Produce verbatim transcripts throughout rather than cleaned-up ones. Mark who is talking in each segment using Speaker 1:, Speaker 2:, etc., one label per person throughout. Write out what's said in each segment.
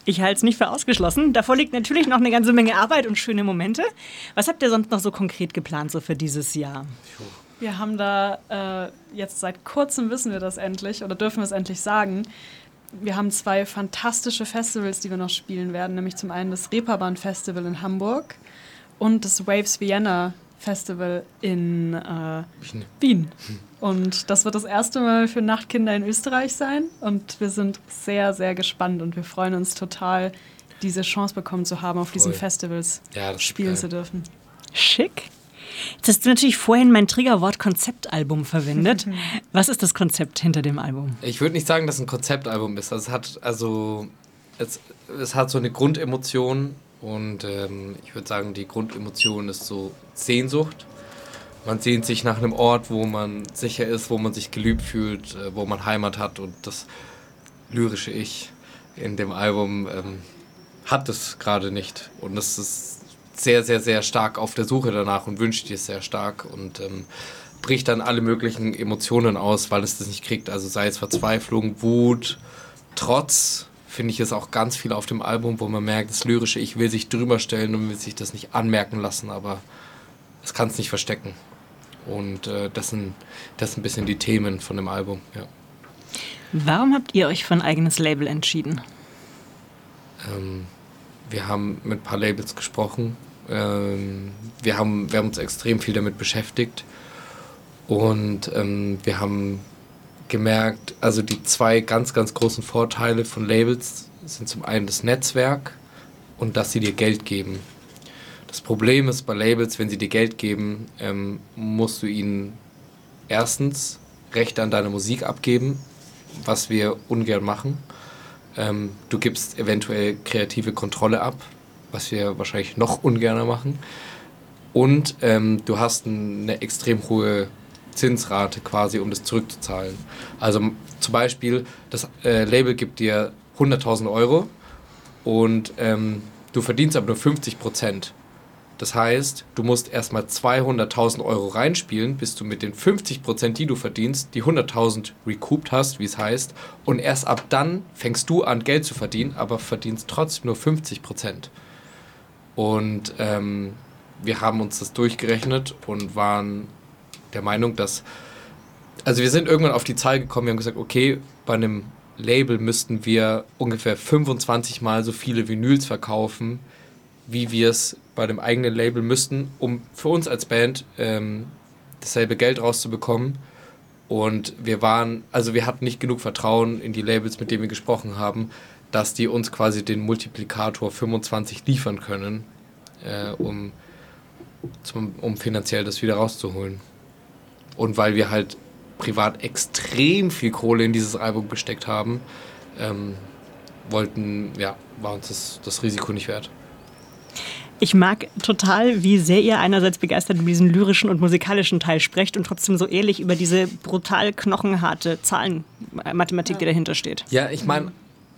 Speaker 1: Ich halte es nicht für ausgeschlossen. Davor liegt natürlich noch eine ganze Menge Arbeit und schöne Momente. Was habt ihr sonst noch so konkret geplant so für dieses Jahr?
Speaker 2: Wir haben da äh, jetzt seit kurzem wissen wir das endlich oder dürfen wir es endlich sagen. Wir haben zwei fantastische Festivals, die wir noch spielen werden, nämlich zum einen das Reeperbahn Festival in Hamburg und das Waves Vienna Festival in äh, Wien. Und das wird das erste Mal für Nachtkinder in Österreich sein und wir sind sehr, sehr gespannt und wir freuen uns total, diese Chance bekommen zu haben, auf diesen
Speaker 3: Voll.
Speaker 2: Festivals
Speaker 3: Ja,
Speaker 2: spielen
Speaker 3: geil.
Speaker 2: zu dürfen.
Speaker 1: Schick. Jetzt hast du natürlich vorhin mein Triggerwort Konzeptalbum verwendet. Was ist das Konzept hinter dem Album?
Speaker 3: Ich würde nicht sagen, dass es ein Konzeptalbum ist. Also es hat also es, es hat so eine Grundemotion und ähm, ich würde sagen, die Grundemotion ist so Sehnsucht. Man sehnt sich nach einem Ort, wo man sicher ist, wo man sich geliebt fühlt, äh, wo man Heimat hat und das lyrische Ich in dem Album ähm, hat es gerade nicht und es ist sehr, sehr, sehr stark auf der Suche danach und wünscht es sehr stark und ähm, bricht dann alle möglichen Emotionen aus, weil es das nicht kriegt. Also sei es Verzweiflung, Wut, Trotz, finde ich, ist auch ganz viel auf dem Album, wo man merkt, das lyrische Ich will sich drüber stellen und will sich das nicht anmerken lassen, aber es kann es nicht verstecken. Und äh, das sind das sind ein bisschen die Themen von dem Album, ja.
Speaker 1: Warum habt ihr euch für ein eigenes Label entschieden?
Speaker 3: Ähm, wir haben mit ein paar Labels gesprochen. Ähm, wir haben, wir haben uns extrem viel damit beschäftigt. Und ähm, wir haben gemerkt, also die zwei ganz, ganz großen Vorteile von Labels sind zum einen das Netzwerk und dass sie dir Geld geben. Das Problem ist bei Labels, wenn sie dir Geld geben, ähm, musst du ihnen erstens Rechte an deiner Musik abgeben, was wir ungern machen. Ähm, du gibst eventuell kreative Kontrolle ab, was wir wahrscheinlich noch ungerner machen. Und ähm, du hast eine extrem hohe Zinsrate quasi, um das zurückzuzahlen. Also m- zum Beispiel, das äh, Label gibt dir hunderttausend Euro und ähm, du verdienst aber nur fünfzig Prozent. Das heißt, du musst erstmal zweihunderttausend Euro reinspielen, bis du mit den fünfzig Prozent, die du verdienst, die hunderttausend recouped hast, wie es heißt. Und erst ab dann fängst du an, Geld zu verdienen, aber verdienst trotzdem nur fünfzig Prozent. Und ähm, wir haben uns das durchgerechnet und waren der Meinung, dass... Also wir sind irgendwann auf die Zahl gekommen, wir haben gesagt, okay, bei einem Label müssten wir ungefähr fünfundzwanzig Mal so viele Vinyls verkaufen, wie wir es bei dem eigenen Label müssten, um für uns als Band ähm, dasselbe Geld rauszubekommen. Und wir waren, also wir hatten nicht genug Vertrauen in die Labels, mit denen wir gesprochen haben, dass die uns quasi den Multiplikator fünfundzwanzig liefern können, äh, um, zum, um finanziell das wieder rauszuholen. Und weil wir halt privat extrem viel Kohle in dieses Album gesteckt haben, ähm, wollten, ja, war uns das, das Risiko nicht wert.
Speaker 1: Ich mag total, wie sehr ihr einerseits begeistert über diesen lyrischen und musikalischen Teil sprecht und trotzdem so ehrlich über diese brutal knochenharte Zahlenmathematik, ja, die dahinter steht.
Speaker 3: Ja, ich meine,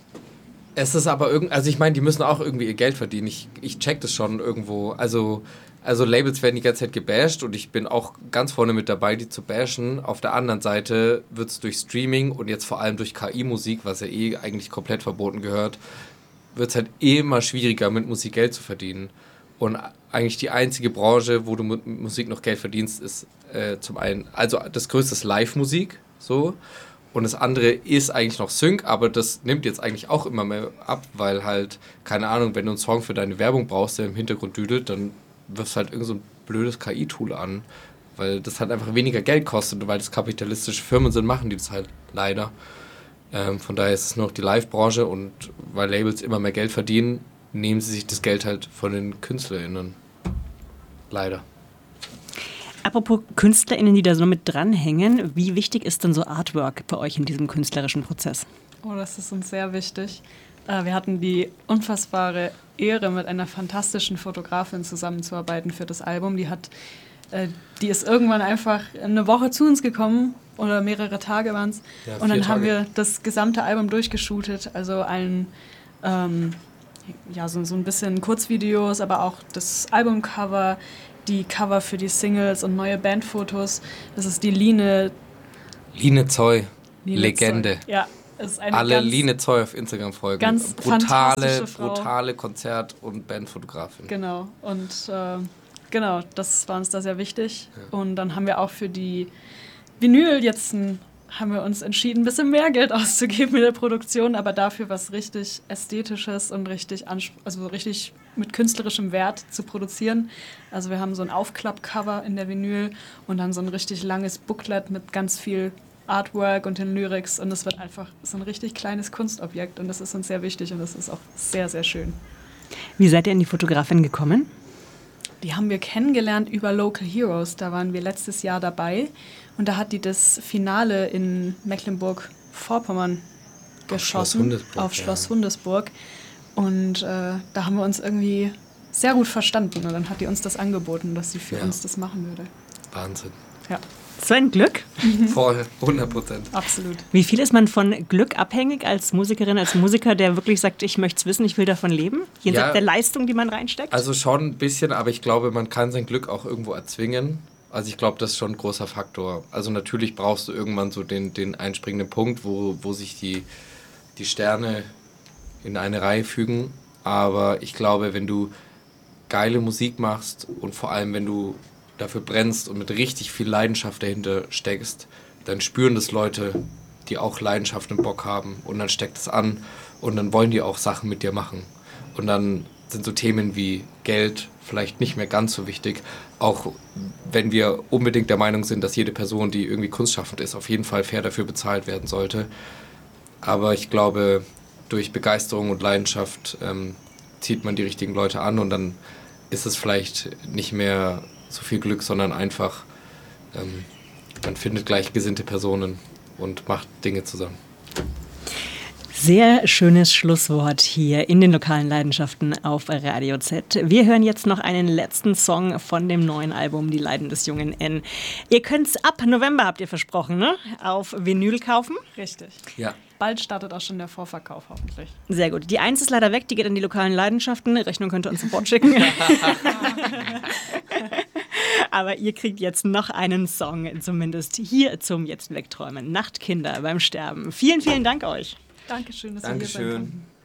Speaker 3: es ist aber irgendwie, also ich meine, die müssen auch irgendwie ihr Geld verdienen. Ich, ich check das schon irgendwo. Also, also Labels werden die ganze Zeit gebasht und ich bin auch ganz vorne mit dabei, die zu bashen. Auf der anderen Seite wird es durch Streaming und jetzt vor allem durch K I-Musik, was ja eh eigentlich komplett verboten gehört, wird es halt eh immer schwieriger, mit Musik Geld zu verdienen. Und eigentlich die einzige Branche, wo du mit Musik noch Geld verdienst, ist äh, zum einen, also das größte ist Live-Musik, so. Und das andere ist eigentlich noch Sync, aber das nimmt jetzt eigentlich auch immer mehr ab, weil halt, keine Ahnung, wenn du einen Song für deine Werbung brauchst, der im Hintergrund düdelt, dann wirfst du halt irgend so ein blödes K I-Tool an, weil das halt einfach weniger Geld kostet und weil das kapitalistische Firmen sind, machen die das halt leider. Ähm, von daher ist es nur noch die Live-Branche und weil Labels immer mehr Geld verdienen, nehmen sie sich das Geld halt von den KünstlerInnen. Leider.
Speaker 1: Apropos KünstlerInnen, die da so mit dranhängen, wie wichtig ist denn so Artwork bei euch in diesem künstlerischen Prozess?
Speaker 2: Oh, das ist uns sehr wichtig. Äh, wir hatten die unfassbare Ehre, mit einer fantastischen Fotografin zusammenzuarbeiten für das Album. Die hat, äh, die ist irgendwann einfach eine Woche zu uns gekommen oder mehrere Tage waren es.
Speaker 3: Ja,
Speaker 2: und dann
Speaker 3: vier
Speaker 2: haben
Speaker 3: Tage.
Speaker 2: wir das gesamte Album durchgeshootet, also allen, ähm, ja, so, so ein bisschen Kurzvideos, aber auch das Albumcover, die Cover für die Singles und neue Bandfotos. Das ist die Line.
Speaker 3: Line Zoy,
Speaker 2: Line
Speaker 3: Legende.
Speaker 2: Zoll. Ja, Es ist eine
Speaker 3: Alle
Speaker 2: ganz,
Speaker 3: Line Zoy auf Instagram folgen.
Speaker 2: ganz
Speaker 3: brutale,
Speaker 2: fantastische Frau.
Speaker 3: brutale Konzert- und Bandfotografin.
Speaker 2: Genau, und äh, genau, das war uns da sehr wichtig. Ja. Und dann haben wir auch für die Vinyl jetzt ein, haben wir uns entschieden, ein bisschen mehr Geld auszugeben in der Produktion, aber dafür was richtig Ästhetisches und richtig, anspr- also richtig mit künstlerischem Wert zu produzieren. Also wir haben so ein Aufklappcover in der Vinyl und dann so ein richtig langes Booklet mit ganz viel Artwork und den Lyrics und es wird einfach so ein richtig kleines Kunstobjekt und das ist uns sehr wichtig und das ist auch sehr, sehr schön.
Speaker 1: Wie seid ihr an die Fotografin gekommen?
Speaker 2: Die haben wir kennengelernt über Local Heroes, da waren wir letztes Jahr dabei und da hat die das Finale in Mecklenburg-Vorpommern geschossen,
Speaker 3: Schloss Hundesburg,
Speaker 2: auf Schloss
Speaker 3: ja.
Speaker 2: Hundesburg und äh, da haben wir uns irgendwie sehr gut verstanden und dann hat die uns das angeboten, dass sie für
Speaker 3: Ja.
Speaker 2: uns das machen würde.
Speaker 3: Wahnsinn.
Speaker 2: Ja,
Speaker 1: So ein Glück.
Speaker 3: Voll, hundert Prozent.
Speaker 2: absolut.
Speaker 1: Wie viel ist man von Glück abhängig als Musikerin, als Musiker, der wirklich sagt, ich möchte es wissen, ich will davon leben? Jenseits
Speaker 3: Ja.
Speaker 1: der Leistung, die man reinsteckt?
Speaker 3: Also schon ein bisschen, aber ich glaube, man kann sein Glück auch irgendwo erzwingen. Also ich glaube, das ist schon ein großer Faktor. Also natürlich brauchst du irgendwann so den, den einspringenden Punkt, wo, wo sich die, die Sterne in eine Reihe fügen. Aber ich glaube, wenn du geile Musik machst und vor allem, wenn du dafür brennst und mit richtig viel Leidenschaft dahinter steckst, dann spüren das Leute, die auch Leidenschaft und Bock haben und dann steckt es an und dann wollen die auch Sachen mit dir machen. Und dann sind so Themen wie Geld vielleicht nicht mehr ganz so wichtig, auch wenn wir unbedingt der Meinung sind, dass jede Person, die irgendwie kunstschaffend ist, auf jeden Fall fair dafür bezahlt werden sollte. Aber ich glaube, durch Begeisterung und Leidenschaft ähm, zieht man die richtigen Leute an und dann ist es vielleicht nicht mehr so viel Glück, sondern einfach, ähm, man findet gleichgesinnte Personen und macht Dinge zusammen.
Speaker 1: Sehr schönes Schlusswort hier in den lokalen Leidenschaften auf Radio Z. Wir hören jetzt noch einen letzten Song von dem neuen Album Die Leiden des jungen N. Ihr könnt es ab November, habt ihr versprochen, ne? Auf Vinyl kaufen.
Speaker 2: Richtig.
Speaker 3: Ja.
Speaker 2: Bald startet auch schon der Vorverkauf, hoffentlich.
Speaker 1: Sehr gut. Die eins ist leider weg, die geht an die lokalen Leidenschaften. Rechnung könnt ihr uns sofort schicken. Aber ihr kriegt jetzt noch einen Song, zumindest hier zum Jetzt Wegträumen. Nachtkinder beim Sterben. Vielen, vielen Dank euch.
Speaker 2: Dankeschön, dass wir hier sein
Speaker 3: Dankeschön.
Speaker 2: konnten.